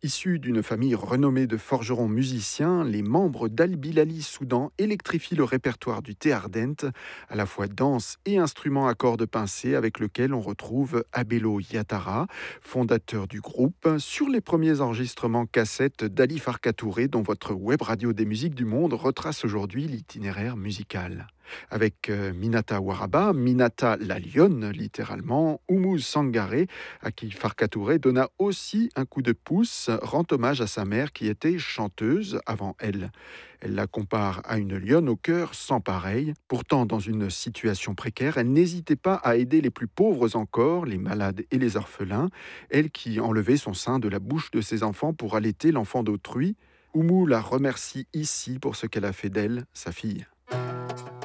Issus d'une famille renommée de forgerons musiciens, les membres d'Al Bilali Soudan électrifient le répertoire du thé ardente, à la fois danse et instrument à cordes pincées avec lequel on retrouve Abelo Yatara, fondateur du groupe, sur les premiers enregistrements cassettes d'Ali Farka Touré, dont votre web radio des musiques du monde retrace aujourd'hui l'itinéraire musical. Avec Minata Waraba, Minata la lionne littéralement, Oumou Sangaré, à qui Farka Touré donna aussi un coup de pouce, rend hommage à sa mère qui était chanteuse avant elle. Elle la compare à une lionne au cœur sans pareil. Pourtant, dans une situation précaire, elle n'hésitait pas à aider les plus pauvres encore, les malades et les orphelins, elle qui enlevait son sein de la bouche de ses enfants pour allaiter l'enfant d'autrui. Oumou la remercie ici pour ce qu'elle a fait d'elle, sa fille.